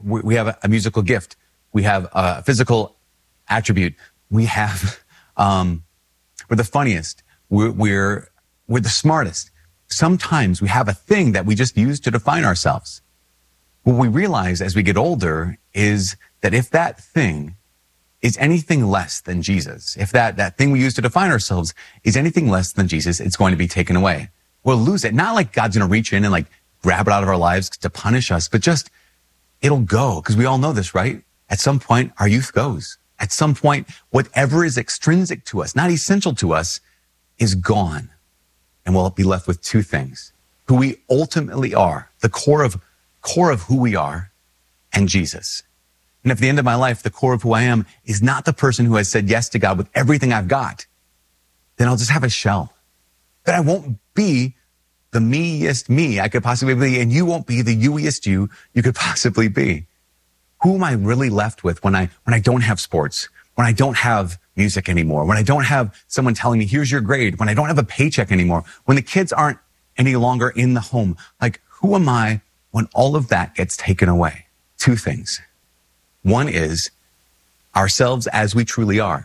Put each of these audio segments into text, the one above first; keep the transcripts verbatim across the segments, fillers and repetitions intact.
We, we have a, a musical gift. We have a physical attribute. We have, um, we're the funniest. We're, we're, we're the smartest. Sometimes we have a thing that we just use to define ourselves. What we realize as we get older is that if that thing is anything less than Jesus, if that, that thing we use to define ourselves is anything less than Jesus, it's going to be taken away. We'll lose it. Not like God's going to reach in and like grab it out of our lives to punish us, but just it'll go. Because we all know this, right? At some point, our youth goes. At some point, whatever is extrinsic to us, not essential to us, is gone. And we'll be left with two things: who we ultimately are, the core of core of who we are, and Jesus. And if at the end of my life, the core of who I am is not the person who has said yes to God with everything I've got, then I'll just have a shell. But I won't be the me-est me I could possibly be, and you won't be the you-est you you could possibly be. Who am I really left with when I when I don't have sports, when I don't have music anymore, when I don't have someone telling me, here's your grade, when I don't have a paycheck anymore, when the kids aren't any longer in the home? Like, who am I when all of that gets taken away? Two things. One is ourselves as we truly are.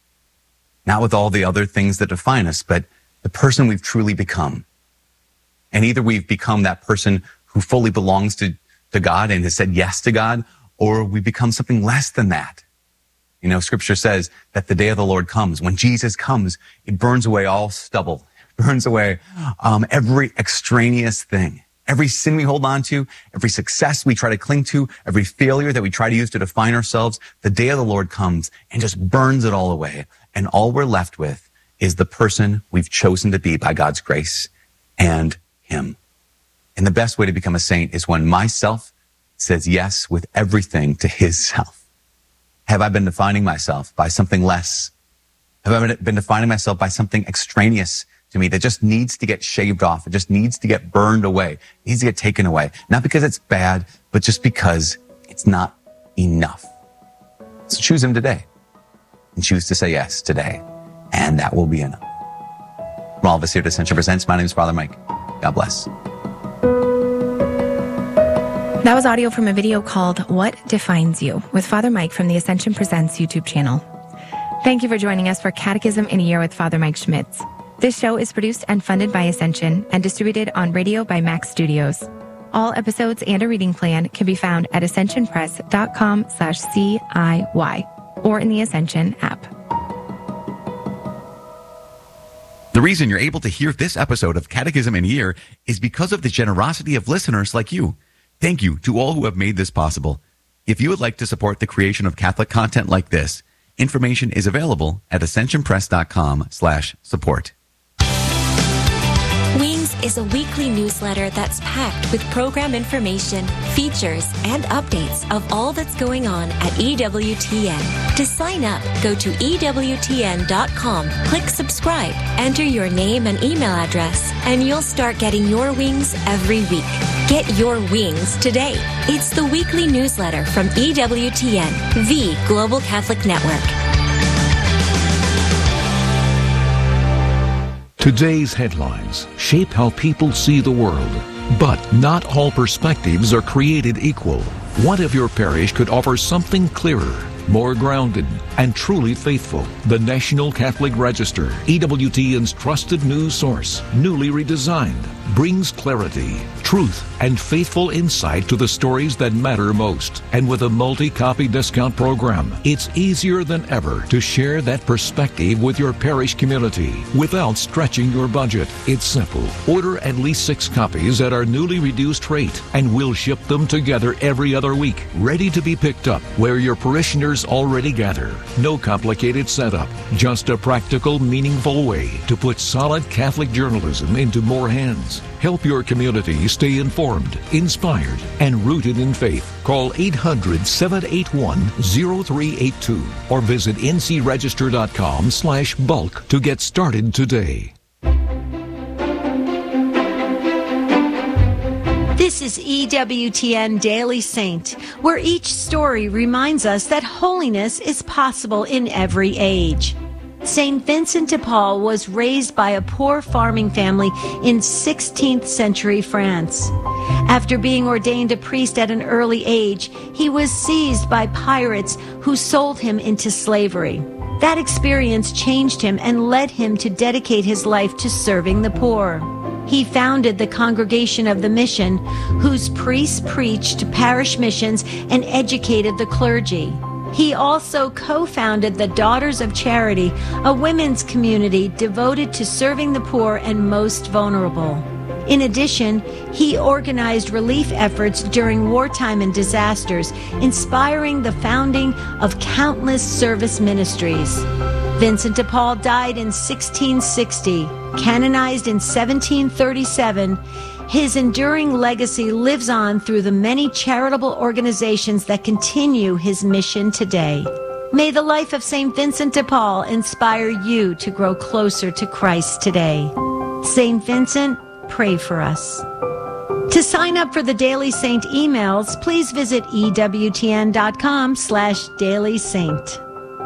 Not with all the other things that define us, but the person we've truly become. And either we've become that person who fully belongs to, to God and has said yes to God, or we become something less than that. You know, scripture says that the day of the Lord comes. When Jesus comes, it burns away all stubble, it burns away um, every extraneous thing. Every sin we hold on to, every success we try to cling to, every failure that we try to use to define ourselves, the day of the Lord comes and just burns it all away. And all we're left with is the person we've chosen to be by God's grace and Him. And the best way to become a saint is when myself says yes with everything to His self. Have I been defining myself by something less? Have I been defining myself by something extraneous to me that just needs to get shaved off? It just needs to get burned away. It needs to get taken away. Not because it's bad, but just because it's not enough. So choose Him today and choose to say yes today. And that will be enough. From all of us here at Ascension Presents, my name is Father Mike. God bless. That was audio from a video called What Defines You with Father Mike from the Ascension Presents YouTube channel. Thank you for joining us for Catechism in a Year with Father Mike Schmitz. This show is produced and funded by Ascension and distributed on radio by Max Studios. All episodes and a reading plan can be found at ascensionpress.com slash CIY or in the Ascension app. The reason you're able to hear this episode of Catechism in a Year is because of the generosity of listeners like you. Thank you to all who have made this possible. If you would like to support the creation of Catholic content like this, information is available at ascensionpress.com slash support. Wings is a weekly newsletter that's packed with program information, features, and updates of all that's going on at E W T N. To sign up, go to E W T N dot com, click subscribe, enter your name and email address, and you'll start getting your wings every week. Get your wings today. It's the weekly newsletter from E W T N, the Global Catholic Network. Today's headlines shape how people see the world, but not all perspectives are created equal. What if your parish could offer something clearer, more grounded, and truly faithful? The National Catholic Register, E W T N's trusted news source, newly redesigned, brings clarity, truth, and faithful insight to the stories that matter most. And with a multi-copy discount program, it's easier than ever to share that perspective with your parish community without stretching your budget. It's simple. Order at least six copies at our newly reduced rate, and we'll ship them together every other week, ready to be picked up where your parishioners already gather. No complicated setup, just a practical, meaningful way to put solid Catholic journalism into more hands. Help your community stay informed, inspired, and rooted in faith. Call eight hundred, seven eight one, zero three eight two or visit ncregister.com slash bulk to get started today. This is E W T N Daily Saint, where each story reminds us that holiness is possible in every age. Saint Vincent de Paul was raised by a poor farming family in sixteenth century France. After being ordained a priest at an early age, he was seized by pirates who sold him into slavery. That experience changed him and led him to dedicate his life to serving the poor. He founded the Congregation of the Mission, whose priests preached parish missions and educated the clergy. He also co-founded the Daughters of Charity, a women's community devoted to serving the poor and most vulnerable. In addition, he organized relief efforts during wartime and disasters, inspiring the founding of countless service ministries. Vincent de Paul died in sixteen sixty, canonized in seventeen thirty-seven. His enduring legacy lives on through the many charitable organizations that continue his mission today. May the life of Saint Vincent de Paul inspire you to grow closer to Christ today. Saint Vincent, pray for us. To sign up for the Daily Saint emails, please visit ewtn.com slash Daily Saint.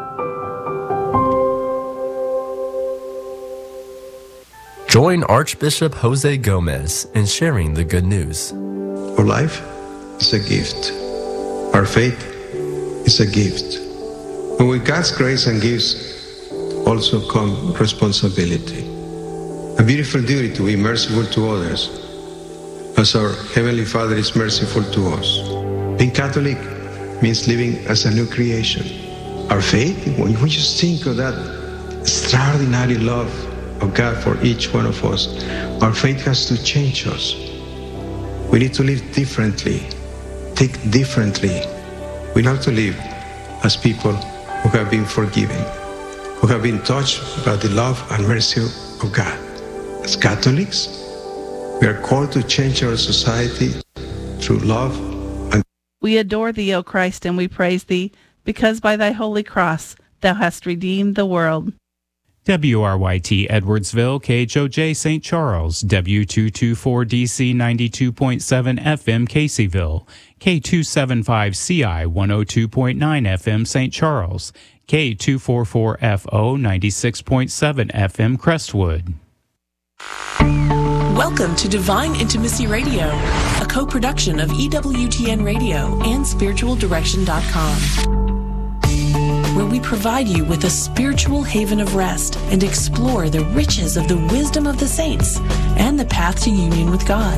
Join Archbishop Jose Gomez in sharing the good news. Our life is a gift. Our faith is a gift. And with God's grace and gifts also come responsibility. A beautiful duty to be merciful to others as our Heavenly Father is merciful to us. Being Catholic means living as a new creation. Our faith, when we just think of that extraordinary love of God for each one of us, our faith has to change us. We need to live differently, think differently. We have to live as people who have been forgiven, who have been touched by the love and mercy of God. As Catholics, we are called to change our society through love and we adore thee, O Christ, and we praise thee, because by thy holy cross thou hast redeemed the world. W R Y T Edwardsville, K H O J Saint Charles, W two twenty-four D C ninety-two point seven F M Caseyville, K two seventy-five C I one oh two point nine F M Saint Charles, K two forty-four F O ninety-six point seven F M Crestwood. Welcome to Divine Intimacy Radio, a co-production of E W T N Radio and spiritual direction dot com. Where we provide you with a spiritual haven of rest and explore the riches of the wisdom of the saints and the path to union with God.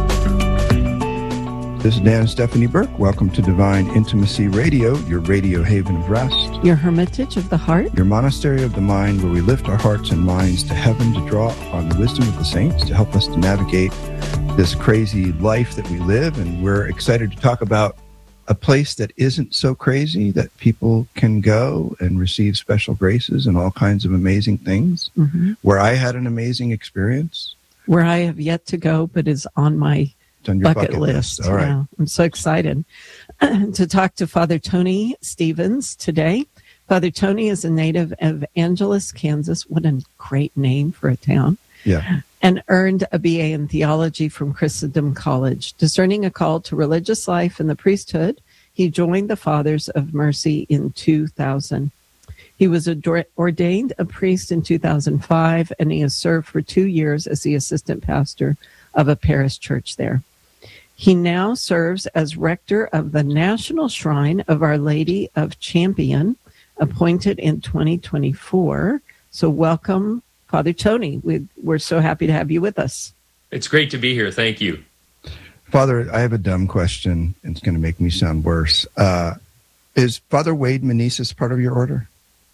This is Dan and Stephanie Burke. Welcome to Divine Intimacy Radio, your radio haven of rest. Your hermitage of the heart. Your monastery of the mind, where we lift our hearts and minds to heaven to draw on the wisdom of the saints to help us to navigate this crazy life that we live. And we're excited to talk about a place that isn't so crazy, that people can go and receive special graces and all kinds of amazing things, mm-hmm. where I had an amazing experience. Where I have yet to go, but is on my on your bucket, bucket list. list. All right. Yeah, I'm so excited to talk to Father Tony Stevens today. Father Tony is a native of Angeles, Kansas. What a great name for a town. Yeah. And earned a B A in theology from Christendom College. Discerning a call to religious life and the priesthood, he joined the Fathers of Mercy in two thousand. He was ordained a priest in two thousand five, and he has served for two years as the assistant pastor of a parish church there. He now serves as rector of the National Shrine of Our Lady of Champion, appointed in twenty twenty-four. So welcome, Father Tony. We, we're so happy to have you with us. It's great to be here. Thank you. Father, I have a dumb question. It's going to make me sound worse. Uh, is Father Wade Meneses part of your order?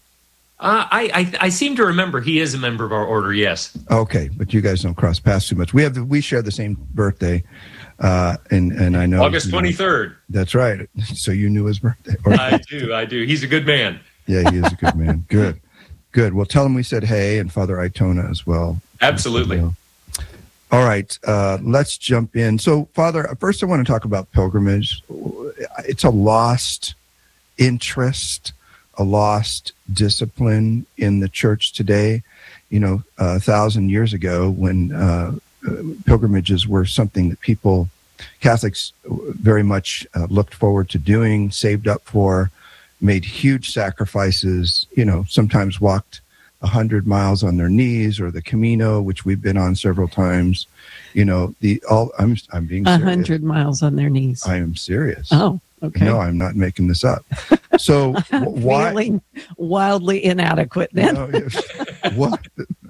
Uh, I, I I seem to remember he is a member of our order, yes. Okay, but you guys don't cross paths too much. We have the, we share the same birthday, uh, and and I know August twenty-third. That's right. So you knew his birthday. I do, I do. He's a good man. Yeah, he is a good man. Good, good. Well, tell him we said hey, and Father Itona as well. Absolutely. All right, uh, let's jump in. So, Father, first I want to talk about pilgrimage. It's a lost interest, a lost discipline in the church today. You know, a thousand years ago, when uh, pilgrimages were something that people, Catholics, very much uh, looked forward to doing, saved up for, made huge sacrifices, you know, sometimes walked one hundred miles on their knees, or the Camino, which we've been on several times. You know, the all I'm I'm being A serious. hundred miles on their knees. I am serious. Oh, okay. No, I'm not making this up. So wh- why? Feeling wildly inadequate then. No, yeah. What?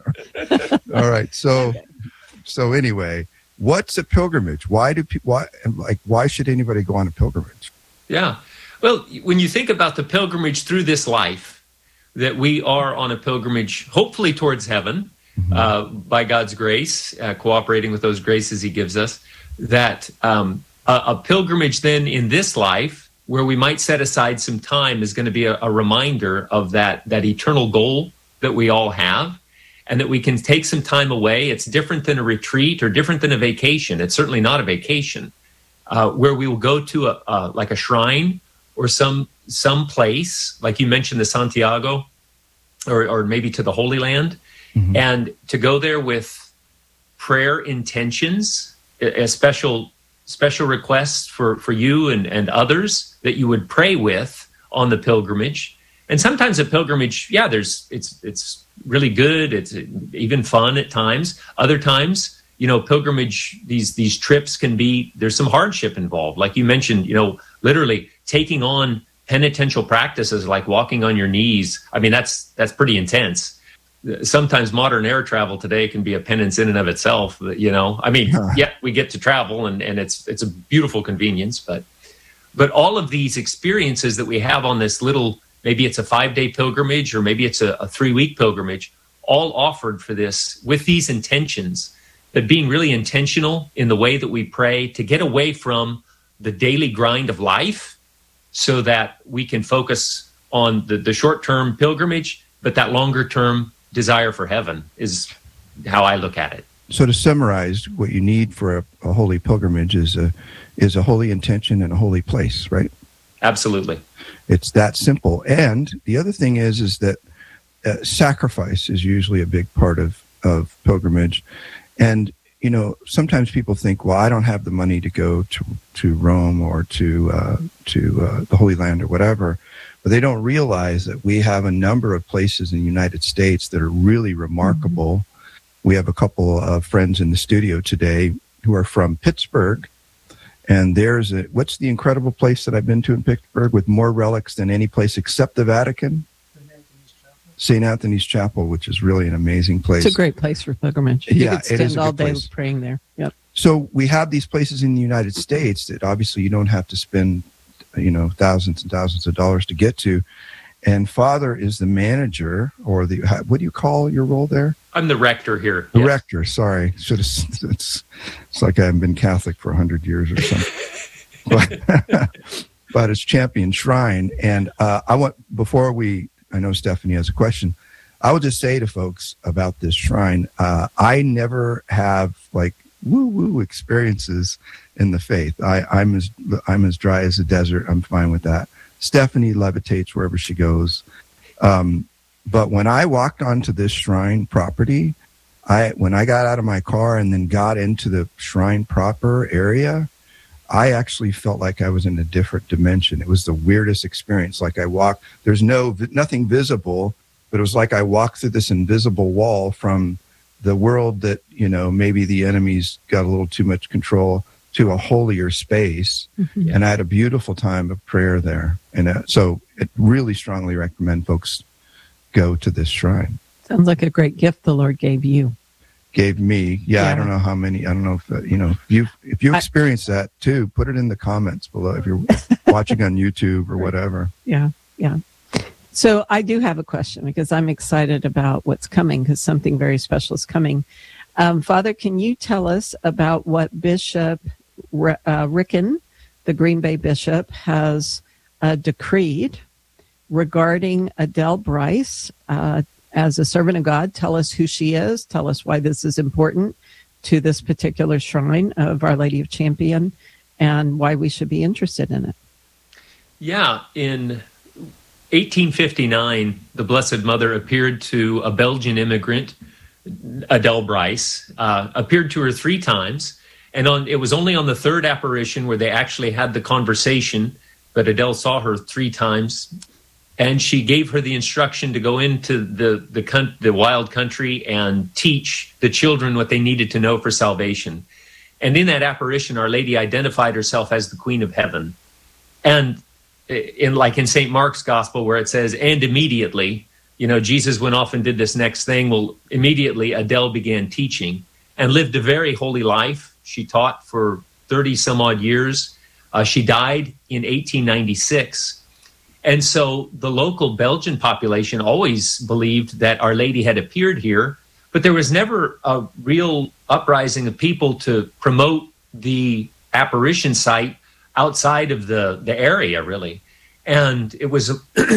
All right. So, so anyway, what's a pilgrimage? Why do people? Why like? Why should anybody go on a pilgrimage? Yeah. Well, when you think about the pilgrimage through this life, that we are on a pilgrimage, hopefully towards heaven, mm-hmm. uh, by God's grace, uh, cooperating with those graces He gives us, that um, a, a pilgrimage then in this life, where we might set aside some time, is going to be a, a reminder of that that eternal goal that we all have, and that we can take some time away. It's different than a retreat or different than a vacation. It's certainly not a vacation, uh, where we will go to a, a like a shrine or some some place, like you mentioned, the Santiago, or or maybe to the Holy Land, mm-hmm. and to go there with prayer intentions, a, a special special requests for, for you and, and others that you would pray with on the pilgrimage. And sometimes a pilgrimage, yeah, there's it's it's really good. It's even fun at times. Other times, you know, pilgrimage, these these trips can be, there's some hardship involved. Like you mentioned, you know, literally taking on penitential practices like walking on your knees. I mean, that's that's pretty intense. Sometimes modern air travel today can be a penance in and of itself, you know. I mean, yeah, we get to travel and, and it's it's a beautiful convenience, but but all of these experiences that we have on this little, maybe it's a five-day pilgrimage or maybe it's a, a three-week pilgrimage, all offered for this with these intentions, but being really intentional in the way that we pray to get away from the daily grind of life so that we can focus on the, the short-term pilgrimage, but that longer-term desire for heaven is how I look at it. So to summarize, what you need for a, a holy pilgrimage is a is a holy intention and a holy place, right? Absolutely. It's that simple. And the other thing is, is that uh, sacrifice is usually a big part of, of pilgrimage. And, you know, sometimes people think, well, I don't have the money to go to, to Rome or to, uh, to uh, the Holy Land or whatever. But they don't realize that we have a number of places in the United States that are really remarkable. Mm-hmm. We have a couple of friends in the studio today who are from Pittsburgh. And there's a, what's the incredible place that I've been to in Pittsburgh with more relics than any place except the Vatican? Saint Anthony's Chapel, which is really an amazing place. It's a great place for pilgrimage. You yeah, could spend it is a all good day place. praying there. Yep. So we have these places in the United States that obviously you don't have to spend, you know, thousands and thousands of dollars to get to. And Father is the manager, or the, what do you call your role there? I'm the rector here. The yes. rector, sorry. Should have, it's, it's like I haven't been Catholic for one hundred years or something. but, but it's Champion Shrine. And uh, I want, before we, I know Stephanie has a question, I will just say to folks about this shrine, uh, I never have like woo-woo experiences in the faith. I, I'm as I'm as dry as a desert. I'm fine with that. Stephanie levitates wherever she goes. Um, but when I walked onto this shrine property, I when I got out of my car and then got into the shrine proper area, I actually felt like I was in a different dimension. It was the weirdest experience. Like I walked, there's no nothing visible, but it was like I walked through this invisible wall from the world that, you know, maybe the enemy's got a little too much control to a holier space. Mm-hmm. And I had a beautiful time of prayer there. And uh, so it really strongly recommend folks go to this shrine. Sounds like a great gift the Lord gave you. Gave me. Yeah, Yeah. I don't know how many, I don't know if, uh, you know, if you if you experience that too, put it in the comments below if you're watching on YouTube or whatever. Yeah, yeah. So I do have a question because I'm excited about what's coming because something very special is coming. Um, Father, can you tell us about what Bishop uh, Ricken, the Green Bay bishop, has uh, decreed regarding Adele Bryce uh, as a servant of God? Tell us who she is. Tell us why this is important to this particular shrine of Our Lady of Champion and why we should be interested in it. Yeah, in eighteen fifty-nine, the Blessed Mother appeared to a Belgian immigrant, Adele Bryce, uh, appeared to her three times. And on it was only on the third apparition where they actually had the conversation, but Adele saw her three times. and she gave her the instruction to go into the the, con- the wild country and teach the children what they needed to know for salvation. And in that apparition, Our Lady identified herself as the Queen of Heaven. And in like in Saint Mark's Gospel, where it says, and immediately, you know, Jesus went off and did this next thing. Well, immediately Adele began teaching and lived a very holy life. She taught for thirty some odd years. Uh, she died in eighteen ninety-six. And so the local Belgian population always believed that Our Lady had appeared here, but there was never a real uprising of people to promote the apparition site outside of the, the area, really. And it was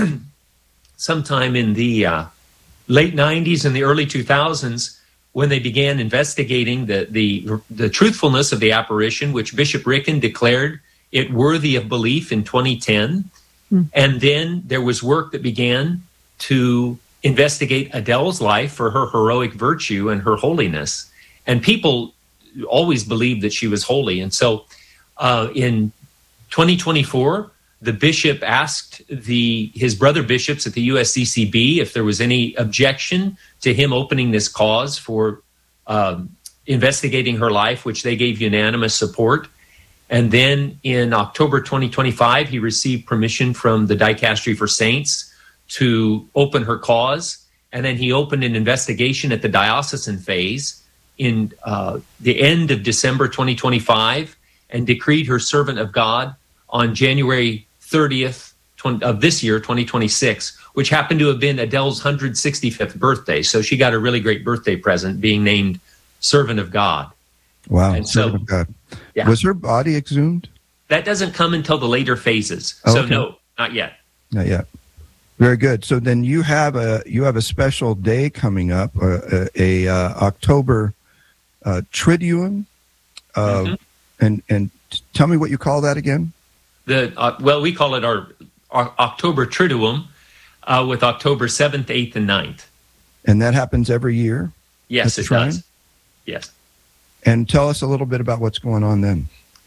sometime in the uh, late nineties and the early two thousands when they began investigating the, the, the truthfulness of the apparition, which Bishop Ricken declared it worthy of belief in twenty ten. Mm. And then there was work that began to investigate Adele's life for her heroic virtue and her holiness. And people always believed that she was holy. And so uh, in twenty twenty-four, the bishop asked the his brother bishops at the U S C C B if there was any objection to him opening this cause for um, investigating her life, which they gave unanimous support. And then in October twenty twenty-five, he received permission from the Dicastery for Saints to open her cause. And then he opened an investigation at the diocesan phase in uh, the end of December twenty twenty-five and decreed her servant of God on January thirtieth of this year, twenty twenty-six, which happened to have been Adele's one hundred sixty-fifth birthday. So she got a really great birthday present being named Servant of God. Wow, and so, Servant of God. Yeah. Was her body exhumed? That doesn't come until the later phases. Oh, so okay. no, not yet. Not yet. Very good. So then you have a you have a special day coming up, uh, a, a uh, October uh, Triduum, uh, Mm-hmm. and and tell me what you call that again. The uh, well, we call it our, our October Triduum, uh, with October seventh, eighth, and ninth. And that happens every year? Yes, at the it shrine? does. Yes. And tell us a little bit about what's going on then.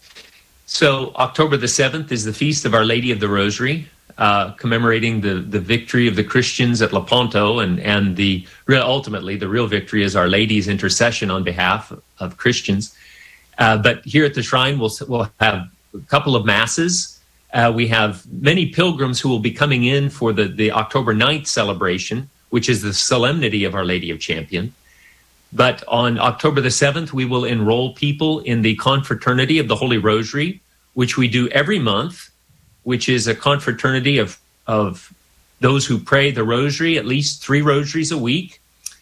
So October the seventh is the Feast of Our Lady of the Rosary, uh, commemorating the, the victory of the Christians at Lepanto, and, and the real, ultimately the real victory is Our Lady's intercession on behalf of Christians. Uh, but here at the shrine, we'll, we'll have a couple of masses. Uh, we have many pilgrims who will be coming in for the, the October ninth celebration, which is the Solemnity of Our Lady of Champion. But on October the seventh, we will enroll people in the Confraternity of the Holy Rosary, which we do every month, which is a confraternity of, of those who pray the rosary, at least three rosaries a week.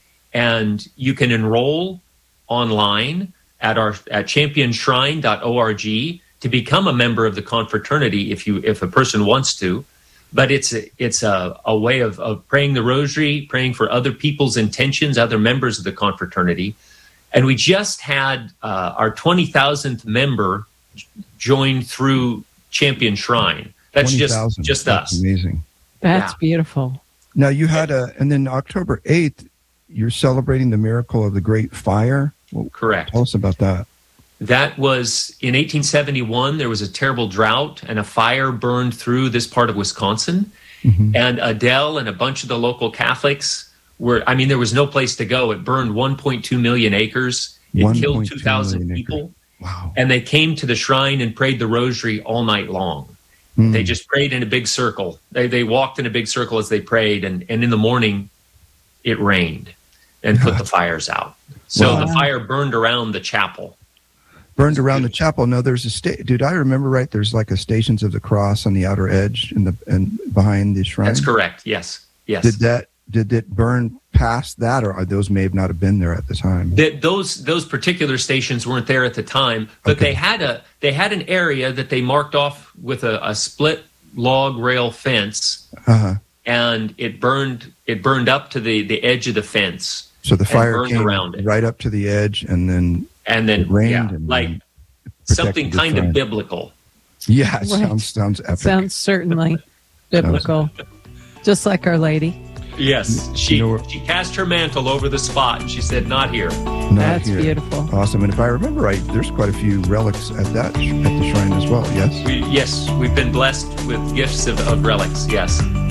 And you can enroll online at our at champion shrine dot org to become a member of the confraternity if you if a person wants to. But it's a, it's a, a way of, of praying the rosary, praying for other people's intentions, other members of the confraternity. And we just had uh, our twenty thousandth member join through Champion Shrine. That's just, just That's us. amazing. That's Yeah. beautiful. Now you had a, and then October eighth, you're celebrating the miracle of the Great Fire. Well, Correct. tell us about that. That was in eighteen seventy-one. There was a terrible drought and a fire burned through this part of Wisconsin. Mm-hmm. And Adele and a bunch of the local Catholics were, I mean, there was no place to go. It burned one point two million acres. It killed two thousand people. Wow. And they came to the shrine and prayed the rosary all night long. Mm. They just prayed in a big circle. They they walked in a big circle as they prayed. And, and in the morning, it rained and put the fires out. So Wow. the fire burned around the chapel. Burned around the chapel. No, there's a sta- dude. I remember right. There's like a Stations of the Cross on the outer edge in the and behind the shrine. That's correct. Yes. Yes. Did that? Did it burn past that, or are those may have not have been there at the time? That those those particular stations weren't there at the time, but Okay. they had a they had an area that they marked off with a, a split log rail fence, Uh-huh. and it burned it burned up to the, the edge of the fence. So the and fire burned came around it, right up to the edge, and then and then it rained, yeah, and like then something protected the kind of shrine. biblical. Yeah, it Right. sounds sounds epic. Sounds certainly biblical, just like Our Lady. Yes, she she cast her mantle over the spot, and she said, "Not here." Not That's here. beautiful. Awesome. And if I remember right, there's quite a few relics at that at the shrine as well. Yes. We, yes, we've been blessed with gifts of, of relics. Yes.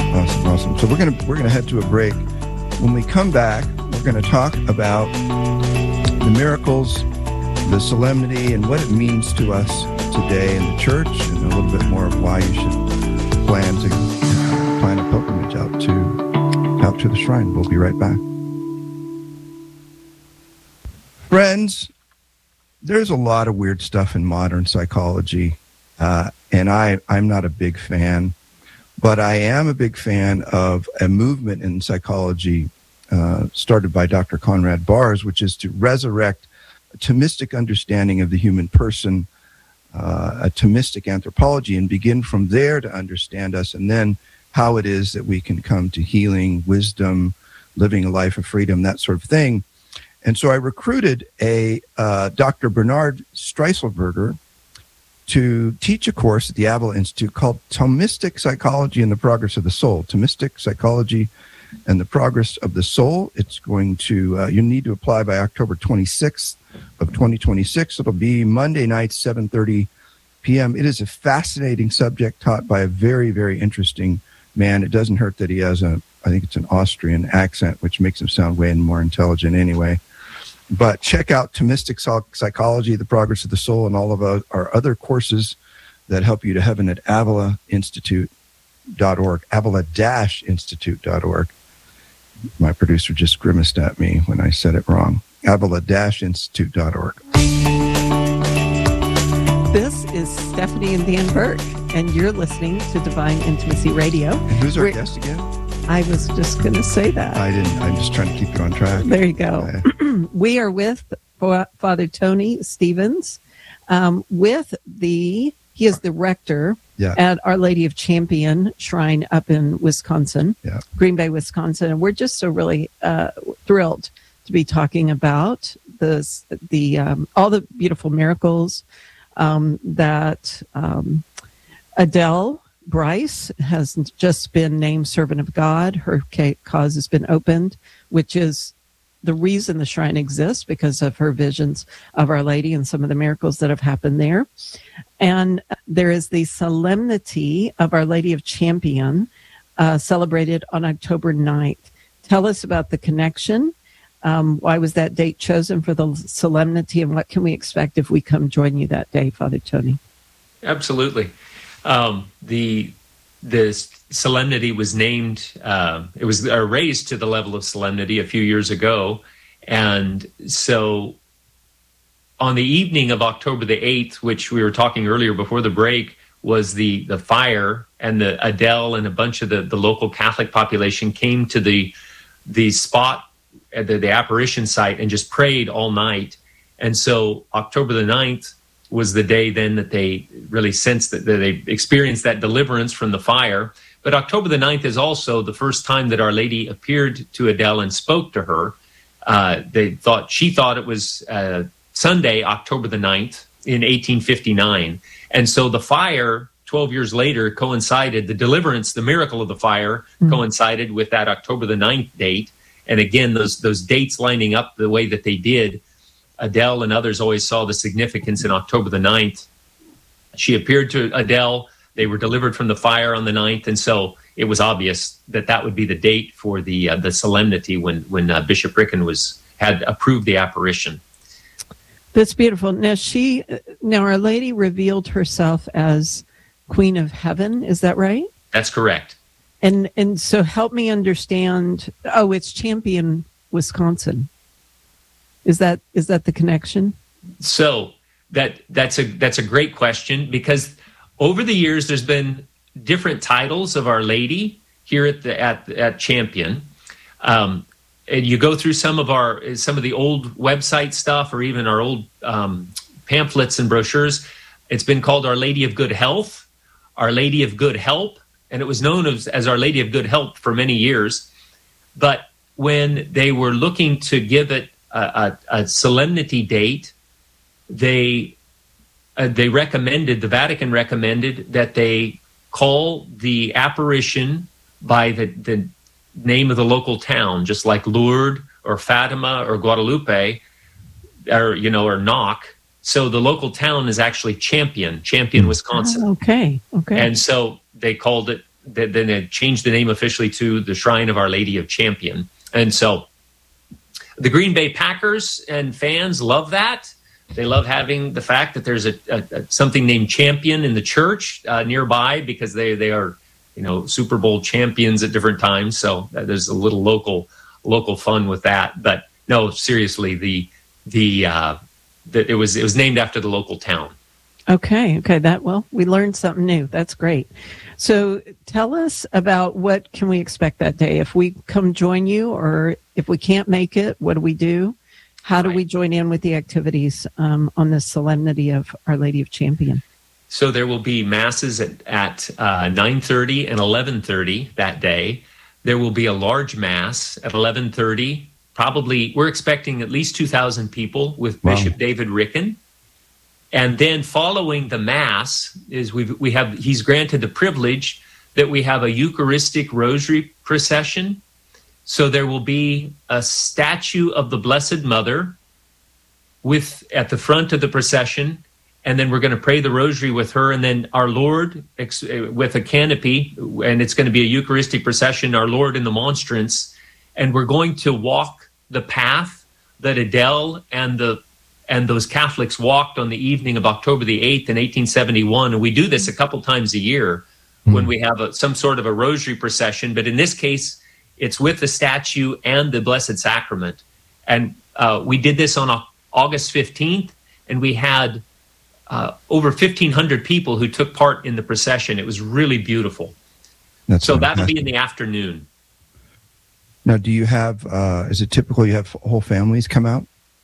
Awesome, awesome. So we're gonna we're gonna head to a break. When we come back, we're gonna talk about the miracles, the solemnity, and what it means to us today in the church, and a little bit more of why you should plan to plan a pilgrimage out to out to the shrine. We'll be right back. Friends, there's a lot of weird stuff in modern psychology, uh, and I, I'm not a big fan, but I am a big fan of a movement in psychology uh, started by Doctor Conrad Bars, which is to resurrect a Thomistic understanding of the human person, uh, a Thomistic anthropology, and begin from there to understand us, and then how it is that we can come to healing, wisdom, living a life of freedom, that sort of thing. And so I recruited a uh, Doctor Bernard Streisselberger to teach a course at the Avila Institute called Thomistic Psychology and the Progress of the Soul. Thomistic Psychology and the Progress of the Soul. It's going to, uh, you need to apply by October twenty-sixth of twenty twenty-six. It'll be Monday night, seven thirty p.m. It is a fascinating subject taught by a very, very interesting man. It doesn't hurt that he has a, I think it's an Austrian accent, which makes him sound way more intelligent anyway. But check out Thomistic Psychology, The Progress of the Soul, and all of our, our other courses that help you to heaven at avila institute dot org, avila dash institute dot org. My producer just grimaced at me when I said it wrong. avila dash institute dot org. This is Stephanie and Dan Burke, and you're listening to Divine Intimacy Radio. And who's our We're, guest again? I was just going to say that. I didn't. I'm just trying to keep you on track. There you go. Okay. We are with Father Tony Stevens, um, with the, he is the rector yeah. at Our Lady of Champion Shrine up in Wisconsin, yeah. Green Bay, Wisconsin. And we're just so really uh, thrilled to be talking about this, the um, all the beautiful miracles um, that um, Adele Bryce has just been named Servant of God. Her cause has been opened, which is the reason the shrine exists, because of her visions of Our Lady and some of the miracles that have happened there. And there is the Solemnity of Our Lady of Champion, uh, celebrated on October ninth. Tell us about the connection. Um, why was that date chosen for the solemnity, and what can we expect if we come join you that day, Father Tony? Absolutely. Um, the the solemnity was named, uh, it was uh, raised to the level of solemnity a few years ago. And so on the evening of October the eighth, which we were talking earlier before the break, was the, the fire, and the Adele and a bunch of the, the local Catholic population came to the, the spot at the, the apparition site and just prayed all night. And so October the ninth was the day then that they really sensed that, that they experienced that deliverance from the fire. But October the ninth is also the first time that Our Lady appeared to Adele and spoke to her. Uh, they thought she thought it was uh, Sunday, October the ninth in eighteen fifty-nine. And so the fire, twelve years later, coincided, the deliverance, the miracle of the fire, mm-hmm. coincided with that October the ninth date. And again, those those dates lining up the way that they did, Adele and others always saw the significance in October the ninth. She appeared to Adele. They were delivered from the fire on the ninth. And so it was obvious that that would be the date for the uh, the solemnity when, when uh, Bishop Ricken was, had approved the apparition. That's beautiful. Now, she, now Our Lady revealed herself as Queen of Heaven. Is that right? That's correct. And and so help me understand. Oh, it's Champion, Wisconsin. Is that is that the connection? So that that's a that's a great question, because over the years there's been different titles of Our Lady here at the at at Champion. Um, and you go through some of our some of the old website stuff, or even our old um, pamphlets and brochures. It's been called Our Lady of Good Health, Our Lady of Good Help, and it was known as, as Our Lady of Good Help for many years. But when they were looking to give it a, a, a solemnity date, they uh, they recommended, the Vatican recommended that they call the apparition by the, the name of the local town, just like Lourdes or Fatima or Guadalupe, or, you know, or Knock. So the local town is actually Champion, Champion, Wisconsin. Oh, okay, okay. And so they called it then they changed the name officially to the Shrine of Our Lady of Champion. And so the Green Bay Packers and fans love that. They love having the fact that there's a, a, a something named Champion in the church uh, nearby, because they, they are, you know, Super Bowl champions at different times. So uh, there's a little local local fun with that. But no, seriously, the the uh, the it was it was named after the local town. Okay, okay. That well, we learned something new. That's great. So tell us about what can we expect that day. If we come join you, or if we can't make it, what do we do? How do we join in with the activities um, on the solemnity of Our Lady of Champion? So there will be masses at, at uh, nine thirty and eleven thirty that day. There will be a large mass at eleven thirty. Probably, we're expecting at least two thousand people with Wow. Bishop David Ricken. And then following the mass is we we have he's granted the privilege that we have a Eucharistic rosary procession. So there will be a statue of the Blessed Mother with at the front of the procession, and then we're going to pray the rosary with her, and then our Lord ex- with a canopy, and it's going to be a Eucharistic procession, our Lord in the monstrance, and we're going to walk the path that Adele and the and those Catholics walked on the evening of October the eighth in eighteen seventy-one, and we do this a couple times a year mm. when we have a, some sort of a rosary procession, but in this case, it's with the statue and the Blessed Sacrament. And uh, we did this on August fifteenth, and we had uh, over fifteen hundred people who took part in the procession. It was really beautiful. That's so fantastic. that'll be in the afternoon. Now, do you have, uh, is it typical you have whole families come out?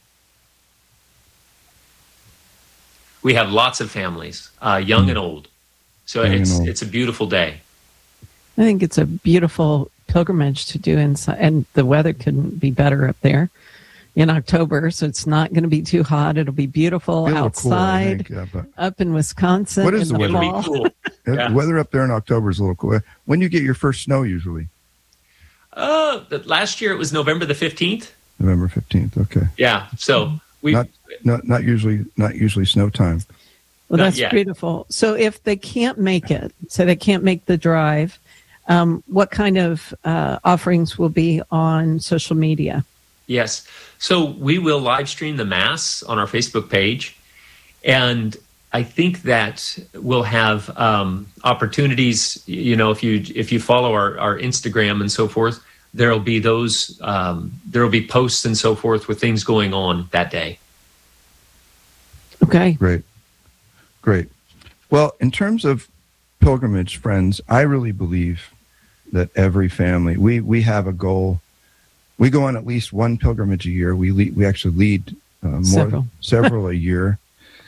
We have lots of families, uh, young mm. and old. So Young it's and old. it's a beautiful day. I think it's a beautiful pilgrimage to do inside, and the weather couldn't be better up there in October, so it's not going to be too hot. It'll be beautiful Be a little cooler, I outside, think, yeah, but- up in Wisconsin. What is in the weather? fall. It'll be cool. The Yeah. weather up there in October is a little cool. When do you get your first snow usually? Uh, the- last year it was November the fifteenth. November fifteenth. Okay. Yeah, so we Not, not, not usually, not usually snow time. Well, Not that's yet. beautiful. So if they can't make it, so they can't make the drive, um, what kind of uh, offerings will be on social media? Yes. So we will live stream the Mass on our Facebook page. And I think that we'll have um, opportunities, you know, if you if you follow our, our Instagram and so forth, there'll be those, um, there'll be posts and so forth with things going on that day. Okay. Great. Great. Well, in terms of pilgrimage, friends, I really believe that every family, we, we have a goal. We go on at least one pilgrimage a year. We lead, we actually lead uh, more Several. several a year.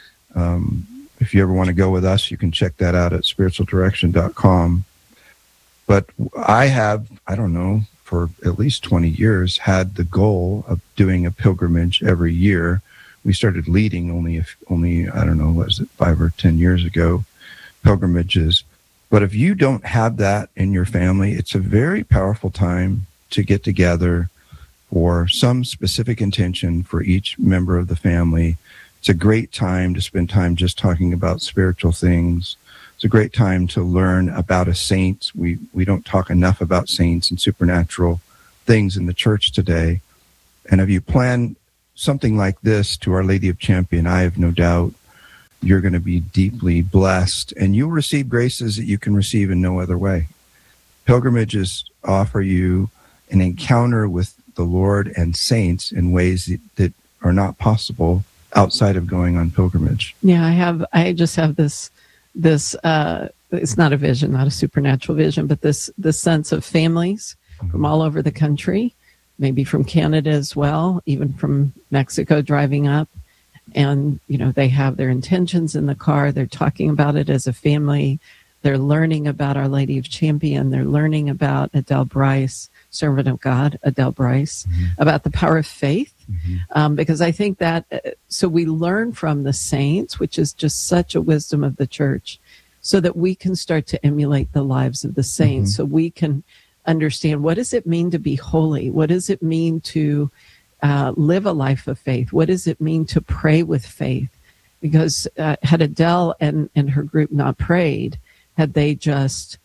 Um, if you ever want to go with us, you can check that out at spiritual direction dot com. But I have, I don't know, for at least twenty years, had the goal of doing a pilgrimage every year. We started leading only, if, only I don't know, was it five or ten years ago, pilgrimages. But if you don't have that in your family, it's a very powerful time to get together for some specific intention for each member of the family. It's a great time to spend time just talking about spiritual things. It's a great time to learn about a saint. We we don't talk enough about saints and supernatural things in the church today. And if you plan something like this to Our Lady of Champion, I have no doubt you're going to be deeply blessed, and you'll receive graces that you can receive in no other way. Pilgrimages offer you an encounter with the Lord and saints in ways that, that are not possible outside of going on pilgrimage. Yeah, I have. I just have this. This. Uh, it's not a vision, not a supernatural vision, but this. This sense of families mm-hmm. from all over the country, maybe from Canada as well, even from Mexico, driving up, and you know they have their intentions in the car. They're talking about it as a family. They're learning about Our Lady of Champion. They're learning about Adele Bryce, servant of God, Adele Bryce, mm-hmm. about the power of faith. Mm-hmm. Um, because I think that, uh, so we learn from the saints, which is just such a wisdom of the church, so that we can start to emulate the lives of the saints. Mm-hmm. So we can understand, what does it mean to be holy? What does it mean to uh, live a life of faith? What does it mean to pray with faith? Because uh, had Adele and, and her group not prayed, had they just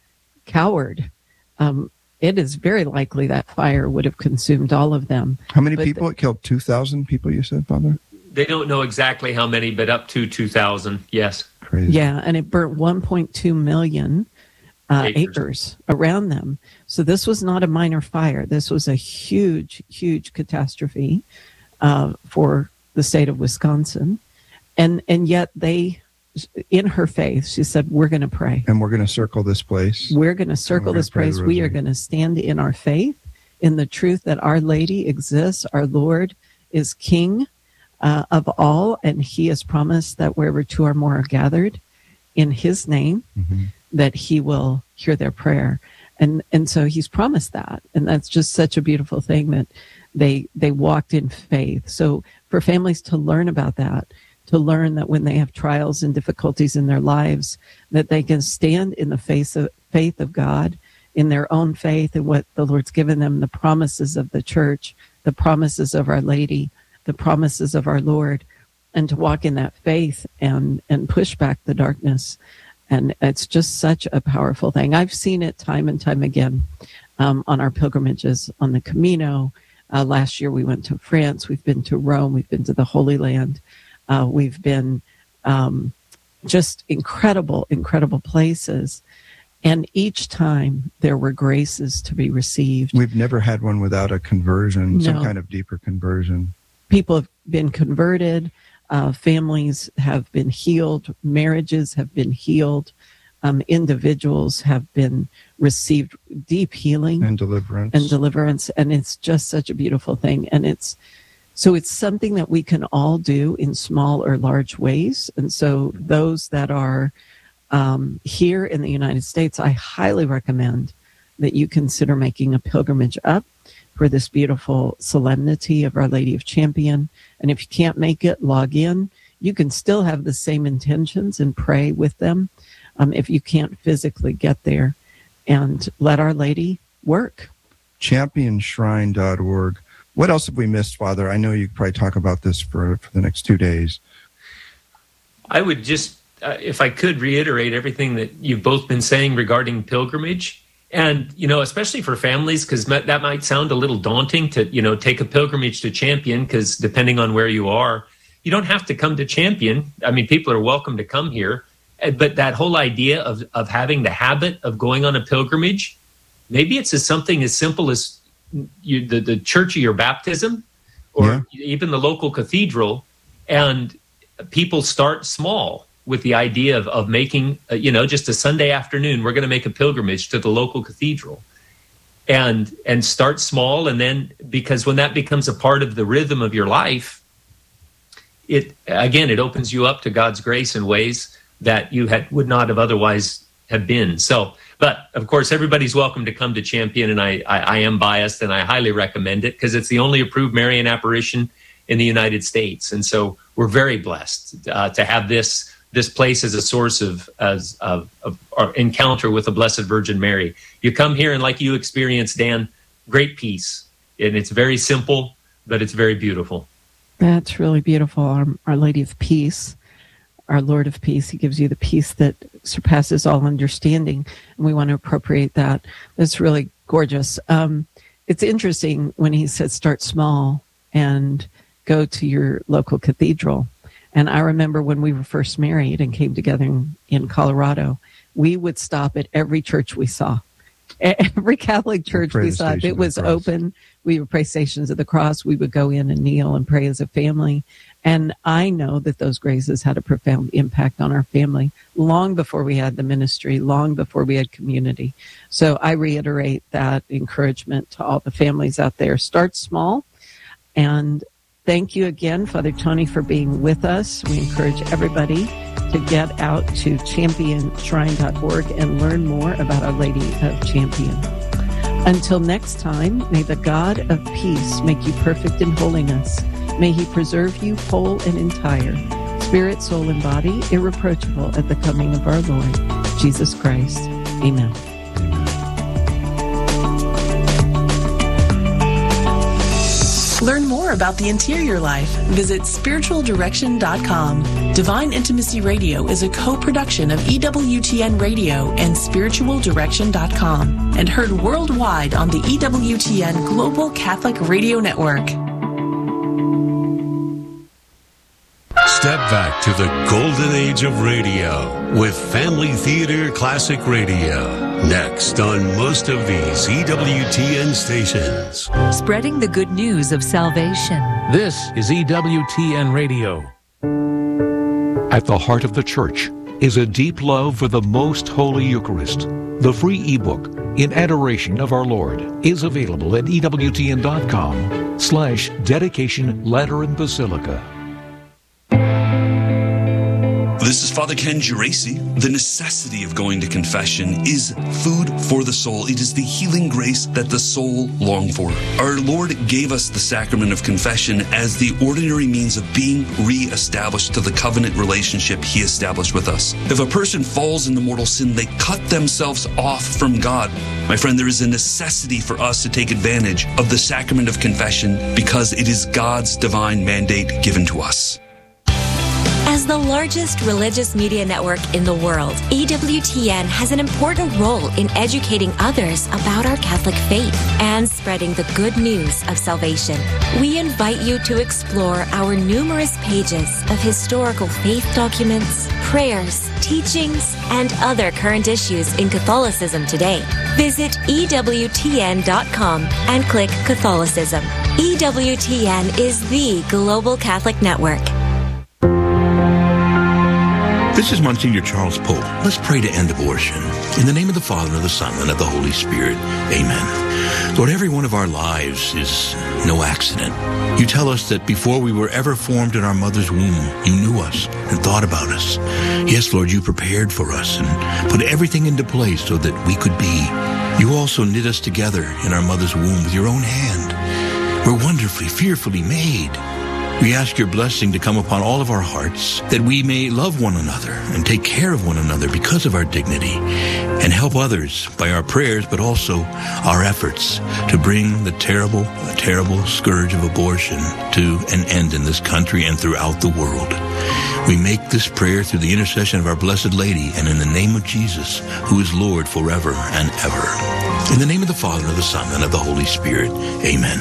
cowered, um, it is very likely that fire would have consumed all of them. How many But people? the- It killed two thousand people, you said, Father? They don't know exactly how many, but up to two thousand, yes. Crazy. Yeah, and it burnt one point two million uh, Acres. acres around them. So this was not a minor fire. This was a huge, huge catastrophe uh, for the state of Wisconsin. And and yet they, in her faith, she said, we're going to pray. And we're going to circle this place. We're going to circle gonna this pray the place. We are rosary. going to stand in our faith, in the truth that Our Lady exists. Our Lord is King uh, of all, and He has promised that wherever two or more are gathered in His name, Mm-hmm. that He will hear their prayer. And and so He's promised that, and that's just such a beautiful thing that they they walked in faith. So for families to learn about that, to learn that when they have trials and difficulties in their lives, that they can stand in the face of faith of God, in their own faith and what the Lord's given them, the promises of the church, the promises of Our Lady, the promises of our Lord, and to walk in that faith and, and push back the darkness. And it's just such a powerful thing. I've seen it time and time again um, on our pilgrimages on the Camino. Uh, last year we went to France. We've been to Rome. We've been to the Holy Land. Uh, we've been um, just incredible, incredible places. And each time there were graces to be received. We've never had one without a conversion, some No. kind of deeper conversion. People have been converted. Uh, families have been healed. Marriages have been healed. Um, individuals have been received deep healing And deliverance. and deliverance. And it's just such a beautiful thing. And it's so it's something that we can all do in small or large ways. And so those that are um, here in the United States, I highly recommend that you consider making a pilgrimage up for this beautiful solemnity of Our Lady of Champion. And if you can't make it, log in. You can still have the same intentions and pray with them um, if you can't physically get there, and let Our Lady work. champion shrine dot org. What else have we missed, Father? I know you could probably talk about this for, for the next two days. I would just, uh, if I could, reiterate everything that you've both been saying regarding pilgrimage. And, you know, especially for families, because that might sound a little daunting to, you know, take a pilgrimage to Champion, because depending on where you are, you don't have to come to Champion. I mean, people are welcome to come here. Uh, But that whole idea of, of having the habit of going on a pilgrimage, maybe it's as something as simple as you, the, the church of your baptism, or even the local cathedral, and people start small with the idea of, of making, uh, you know, just a Sunday afternoon, we're going to make a pilgrimage to the local cathedral, and and start small. And then, because when that becomes a part of the rhythm of your life, it, again, it opens you up to God's grace in ways that you had would not have otherwise have been. So, but of course, everybody's welcome to come to Champion, and I, I, I am biased, and I highly recommend it, because it's the only approved Marian apparition in the United States. And so we're very blessed uh, to have this this place as a source of, as, of, of our encounter with the Blessed Virgin Mary. You come here, and like you experienced, Dan, great peace. And it's very simple, but it's very beautiful. That's really beautiful. Our, Our Lady of Peace, our Lord of Peace, He gives you the peace that surpasses all understanding. And we want to appropriate that. That's really gorgeous. Um, it's interesting when He said start small and go to your local cathedral. And I remember when we were first married and came together in, in Colorado, we would stop at every church we saw. Every Catholic church pray we the saw, if Station it of the was Cross. open, we would pray Stations of the Cross. We would go in and kneel and pray as a family. And I know that those graces had a profound impact on our family long before we had the ministry, long before we had community. So I reiterate that encouragement to all the families out there. Start small. And thank you again, Father Tony, for being with us. We encourage everybody to get out to champion shrine dot org and learn more about Our Lady of Champion. Until next time, may the God of peace make you perfect in holiness. May He preserve you whole and entire, spirit, soul, and body, irreproachable at the coming of our Lord, Jesus Christ. Amen. Learn more about the interior life, visit spiritual direction dot com. Divine Intimacy Radio is a co-production of E W T N Radio and spiritual direction dot com and heard worldwide on the E W T N Global Catholic Radio Network. Step back to the golden age of radio with Family Theater Classic Radio. Next on most of these E W T N stations. Spreading the good news of salvation. This is E W T N Radio. At the heart of the church is a deep love for the most holy Eucharist. The free ebook, In Adoration of Our Lord, is available at E W T N dot com slash dedication Lateran Basilica. This is Father Ken Geraci. The necessity of going to confession is food for the soul. It is the healing grace that the soul longs for. Our Lord gave us the sacrament of confession as the ordinary means of being re-established to the covenant relationship He established with us. If a person falls into mortal sin, they cut themselves off from God. My friend, there is a necessity for us to take advantage of the sacrament of confession because it is God's divine mandate given to us. As the largest religious media network in the world, E W T N has an important role in educating others about our Catholic faith and spreading the good news of salvation. We invite you to explore our numerous pages of historical faith documents, prayers, teachings, and other current issues in Catholicism today. Visit E W T N dot com and click Catholicism. E W T N is the global Catholic network. This is Monsignor Charles Pope. Let's pray to end abortion. In the name of the Father, and of the Son, and of the Holy Spirit. Amen. Lord, every one of our lives is no accident. You tell us that before we were ever formed in our mother's womb, you knew us and thought about us. Yes, Lord, you prepared for us and put everything into place so that we could be. You also knit us together in our mother's womb with your own hand. We're wonderfully, fearfully made. We ask your blessing to come upon all of our hearts, that we may love one another and take care of one another because of our dignity, and help others by our prayers, but also our efforts to bring the terrible, terrible scourge of abortion to an end in this country and throughout the world. We make this prayer through the intercession of our Blessed Lady and in the name of Jesus, who is Lord forever and ever. In the name of the Father, and of the Son, and of the Holy Spirit. Amen.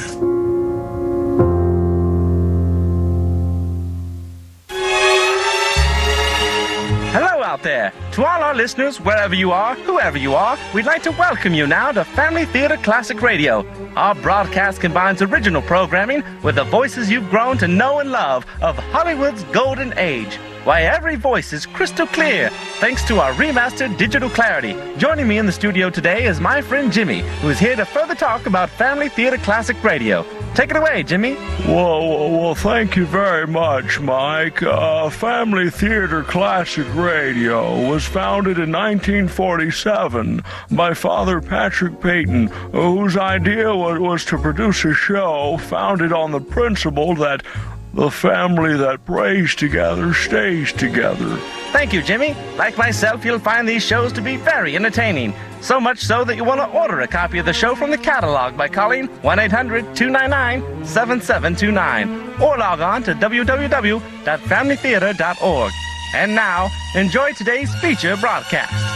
There. To all our listeners, wherever you are, whoever you are, we'd like to welcome you now to Family Theater Classic Radio. Our broadcast combines original programming with the voices you've grown to know and love of Hollywood's golden age. Why, every voice is crystal clear thanks to our remastered digital clarity. Joining me in the studio today is my friend Jimmy, who is here to further talk about Family Theater Classic Radio. Take it away, Jimmy. Well, well, well thank you very much, Mike. Uh, Family Theater Classic Radio was founded in nineteen forty-seven by Father Patrick Peyton, whose idea was, was to produce a show founded on the principle that the family that prays together stays together. Thank you, Jimmy. Like myself, you'll find these shows to be very entertaining. So much so that you want to order a copy of the show from the catalog by calling one eight hundred two nine nine seven seven two nine or log on to w w w dot family theater dot org. And now, enjoy today's feature broadcast.